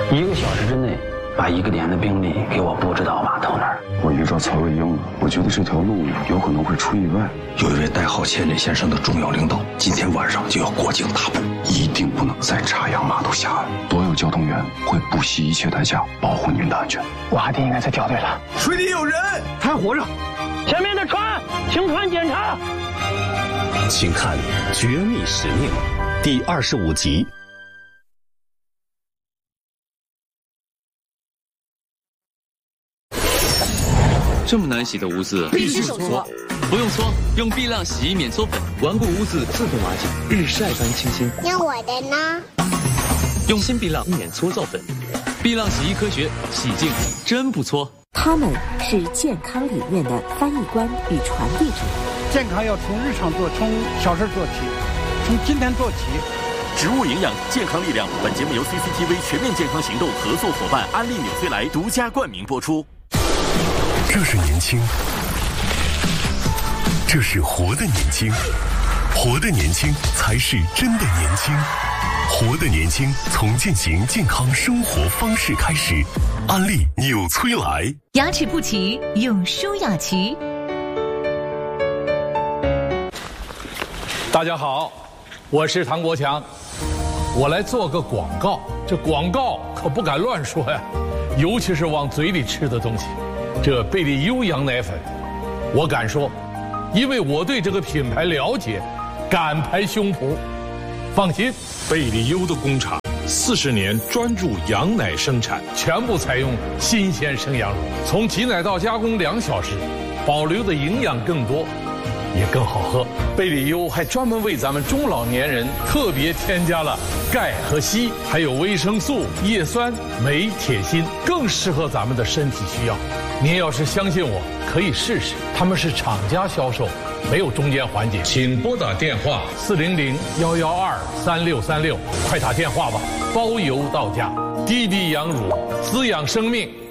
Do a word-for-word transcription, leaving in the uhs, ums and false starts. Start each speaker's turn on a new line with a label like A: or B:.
A: 一个小时之内把一个连的兵力给我布置到码头那儿。
B: 我依照曹魏英了，我觉得这条路有可能会出意外。
C: 有一位代号千里先生的重要领导，今天晚上就要过境大埔，
B: 一定不能在茶阳码头下岸。所有交通员会不惜一切代价保护你们的安全。
A: 瓦迪应该在掉队了，
D: 水里有人，
A: 他还活着。前面的船，请船检查。
E: 请看《绝密使命》第二十五集。
F: 这么难洗的污渍，
G: 必须手搓。
F: 不用搓，用碧亮洗衣免搓粉，顽固污渍自动瓦解，日晒般清新。
G: 那我的呢？
F: 用新碧亮免搓皂粉，碧亮洗衣科学，洗净真不搓。
H: 他们是健康理念的翻译官与传递者。
I: 健康要从日常做，从小事做起，从今天做起。
J: 植物营养，健康力量。本节目由 C C T V 全面健康行动合作伙伴安利纽崔莱独家冠名播出。
K: 这是年轻，这是活的年轻，活的年轻才是真的年轻，活的年轻从践行健康生活方式开始。安利纽崔莱，
L: 牙齿不齐用舒雅琪。
M: 大家好，我是唐国强，我来做个广告，这广告可不敢乱说呀，尤其是往嘴里吃的东西。这贝利优羊奶粉，我敢说，因为我对这个品牌了解，敢拍胸脯。放心，贝利优的工厂四十年专注羊奶生产，全部采用新鲜生羊乳，从挤奶到加工两小时，保留的营养更多，也更好喝。贝利优还专门为咱们中老年人特别添加了钙和硒，还有维生素、叶酸、镁、铁、锌，更适合咱们的身体需要。您要是相信我，可以试试。他们是厂家销售，没有中间环节。请拨打电话四零零幺幺二三六三六，快打电话吧，包邮到家。滴滴羊乳，滋养生命。